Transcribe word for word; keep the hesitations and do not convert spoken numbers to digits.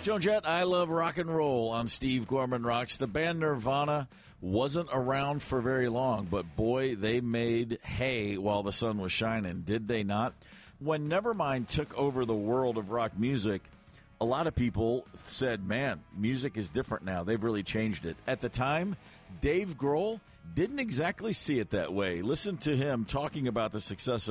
Joan Jett, I Love Rock and Roll on Steve Gorman Rocks. The band Nirvana wasn't around for very long, but boy, they made hay while the sun was shining, did they not? When Nevermind took over the world of rock music, a lot of people said, man, music is different now. They've really changed it. At the time, Dave Grohl didn't exactly see it that way. Listen to him talking about the success